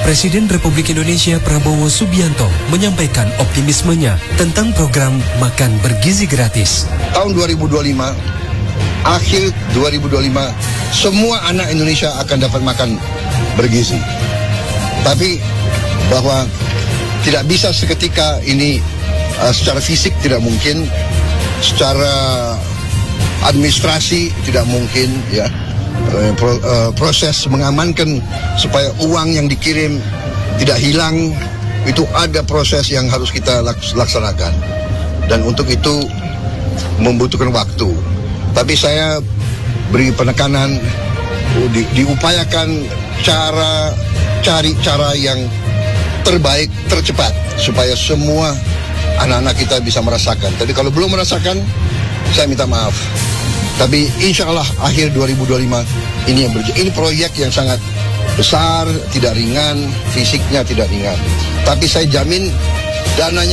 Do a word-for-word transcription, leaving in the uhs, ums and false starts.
Presiden Republik Indonesia Prabowo Subianto menyampaikan optimismenya tentang program makan bergizi gratis. Tahun dua ribu dua puluh lima, akhir dua ribu dua puluh lima, semua anak Indonesia akan dapat makan bergizi. Tapi bahwa tidak bisa seketika ini, uh, secara fisik tidak mungkin, secara administrasi tidak mungkin, ya. Pro, uh, proses mengamankan supaya uang yang dikirim tidak hilang, itu ada proses yang harus kita laks laksanakan, dan untuk itu membutuhkan waktu. Tapi saya beri penekanan, di, diupayakan cara cari cara yang terbaik, tercepat, supaya semua anak-anak kita bisa merasakan. Tapi kalau belum merasakan, saya minta maaf. Tapi insya Allah akhir dua ribu dua puluh lima ini yang berjalan. Ini proyek yang sangat besar, tidak ringan, fisiknya tidak ringan. Tapi saya jamin dananya